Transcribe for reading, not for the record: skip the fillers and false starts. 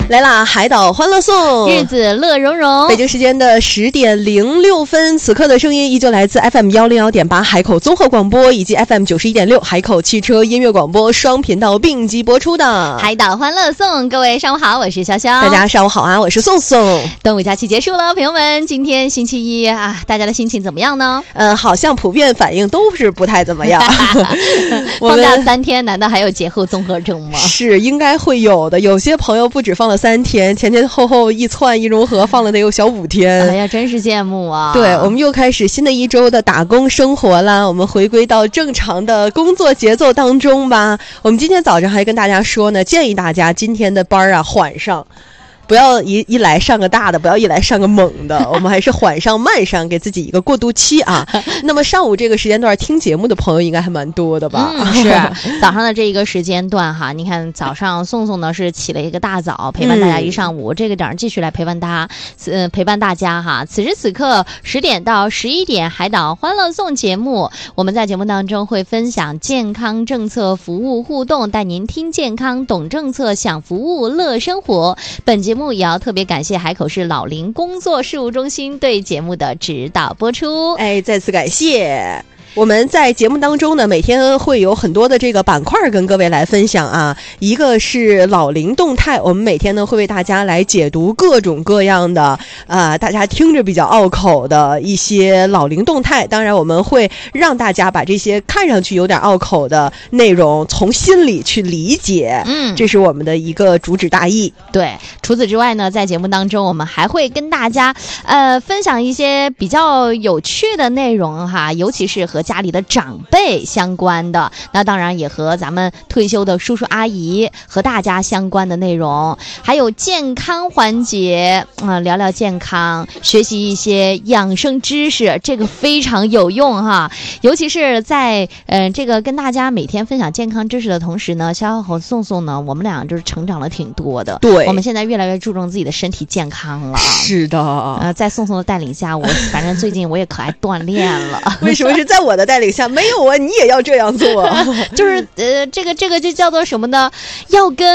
来啦，海岛欢乐颂， 日子乐融融。 北京时间的10点06分，此刻的声音依旧来自 FM 101.8海口综合广播以及 FM 91.6海口汽车音乐广播双频道并机播出的海岛欢乐颂。各位上午好，我是潇潇。 大家上午好啊，我是宋宋。 端午假期结束了，朋友们，今天星期一啊，大家的心情怎么样呢？ 好像普遍反应都是不太怎么样。 放假3天，难道还有节后综合症吗？ 是应该会有的，有些朋友不止放了3天，前后一窜一融合，放了得有小5天。 哎呀，真是羡慕啊！ 对，我们又开始新的一周的打工生活啦，我们回归到正常的工作节奏当中吧。我们今天早上还跟大家说呢，建议大家今天的班啊缓上。不要一来上个大的，不要一来上个猛的，我们还是缓上慢上，给自己一个过渡期啊。那么上午这个时间段听节目的朋友应该还蛮多的吧？ 是早上的这一个时间段哈，你看早上宋宋呢是起了一个大早，陪伴大家一上午，这个点继续来陪伴大家哈。此时此刻10点到11点，海岛欢乐颂节目，我们在节目当中会分享健康政策服务互动，带您听健康懂政策享服务乐生活。本节目也要特别感谢海口市老龄工作事务中心对节目的指导播出。 哎，再次感谢。我们在节目当中呢，每天会有很多的这个板块跟各位来分享啊。一个是老龄动态，我们每天呢会为大家来解读各种各样的大家听着比较拗口的一些老龄动态。当然我们会让大家把这些看上去有点拗口的内容从心里去理解，这是我们的一个主旨大意。 对，除此之外呢，在节目当中我们还会跟大家分享一些比较有趣的内容哈，尤其是和家里的长辈相关的，那当然也和咱们退休的叔叔阿姨和大家相关的内容，还有健康环节聊聊健康，学习一些养生知识，这个非常有用哈。尤其是在这个跟大家每天分享健康知识的同时呢，潇潇和宋宋呢，我们俩就是成长了挺多的。 对， 我们现在越来越注重自己的身体健康了。 是的， 在宋宋的带领下，我反正最近我也可爱锻炼了。 为什么是在我的带领下？没有啊，你也要这样做。 就是这个就叫做什么呢？要跟